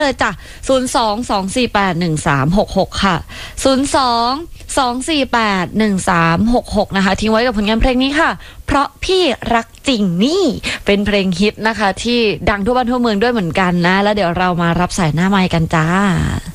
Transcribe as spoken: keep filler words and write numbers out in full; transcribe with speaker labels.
Speaker 1: เลยจ้ะศูนย์ สอง สอง สี่ แปด หนึ่ง สาม หก หกค่ะศูนย์ สอง สอง สี่ แปด หนึ่ง สาม หก หกนะคะทิ้งไว้กับผลงานเพลงนี้ค่ะเพราะพี่รักจริงนี่เป็นเพลงฮิตนะคะที่ดังทั่วบ้านทั่วเมืองด้วยเหมือนกันนะแล้วเดี๋ยวเรามารับสายหน้าไมค์กันจ้า